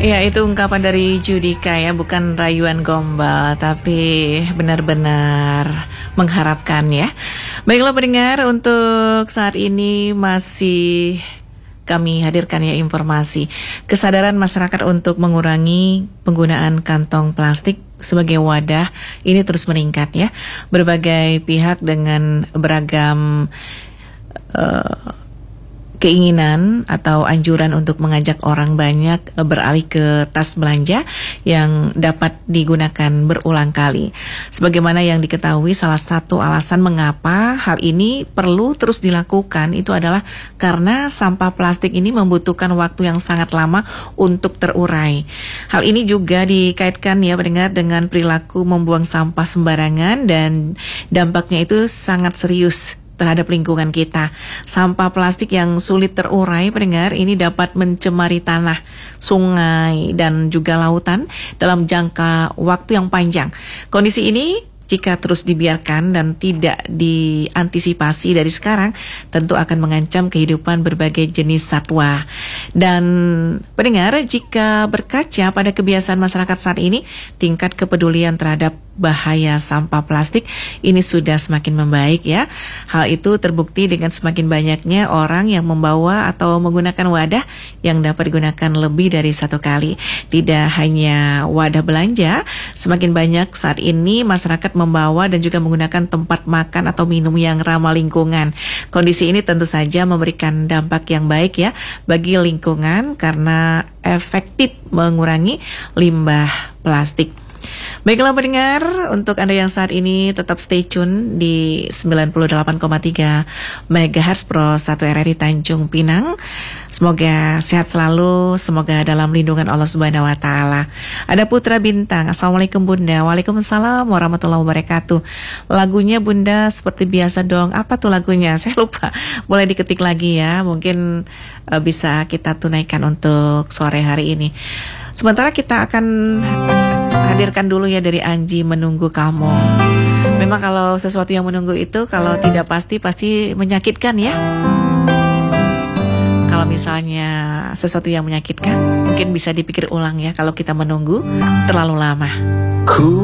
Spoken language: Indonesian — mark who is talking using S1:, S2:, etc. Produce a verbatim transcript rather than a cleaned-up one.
S1: Iya, itu ungkapan dari Judika ya, bukan rayuan gombal, tapi benar-benar mengharapkan ya. Baiklah pendengar, untuk saat ini masih kami hadirkan ya informasi kesadaran masyarakat untuk mengurangi penggunaan kantong plastik sebagai wadah ini terus meningkat ya. Berbagai pihak dengan beragam uh, keinginan atau anjuran untuk mengajak orang banyak beralih ke tas belanja yang dapat digunakan berulang kali. Sebagaimana yang diketahui, salah satu alasan mengapa hal ini perlu terus dilakukan itu adalah karena sampah plastik ini membutuhkan waktu yang sangat lama untuk terurai. Hal ini juga dikaitkan ya pendengar dengan perilaku membuang sampah sembarangan dan dampaknya itu sangat serius terhadap lingkungan kita. Sampah plastik yang sulit terurai pendengar ini dapat mencemari tanah, sungai, dan juga lautan dalam jangka waktu yang panjang. Kondisi ini jika terus dibiarkan dan tidak diantisipasi dari sekarang, tentu akan mengancam kehidupan berbagai jenis satwa. Dan pendengar, jika berkaca pada kebiasaan masyarakat saat ini, tingkat kepedulian terhadap bahaya sampah plastik ini sudah semakin membaik ya. Hal itu terbukti dengan semakin banyaknya orang yang membawa atau menggunakan wadah yang dapat digunakan lebih dari satu kali. Tidak hanya wadah belanja, semakin banyak saat ini masyarakat membawa dan juga menggunakan tempat makan atau minum yang ramah lingkungan. Kondisi ini tentu saja memberikan dampak yang baik ya bagi lingkungan karena efektif mengurangi limbah plastik. Baiklah pendengar, untuk Anda yang saat ini tetap stay tune di sembilan puluh delapan koma tiga megahertz Pro satu R R I Tanjung Pinang. Semoga sehat selalu, semoga dalam lindungan Allah Subhanahu wa taala. Ada Putra Bintang. Assalamualaikum Bunda. Waalaikumsalam warahmatullahi wabarakatuh. Lagunya Bunda seperti biasa dong. Apa tuh lagunya? Saya lupa. Boleh diketik lagi ya. Mungkin uh, bisa kita tunaikan untuk sore hari ini. Sementara kita akan hadirkan dulu ya dari Anji, Menunggu Kamu. Memang kalau sesuatu yang menunggu itu kalau tidak pasti pasti menyakitkan ya. Kalau misalnya sesuatu yang menyakitkan mungkin bisa dipikir ulang ya kalau kita menunggu terlalu lama.